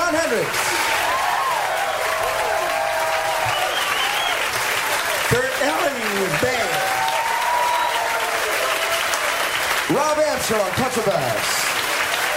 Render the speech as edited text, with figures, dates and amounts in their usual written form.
Jon Hendricks. Kurt Elling's band. Rob Armstrong, contrabass.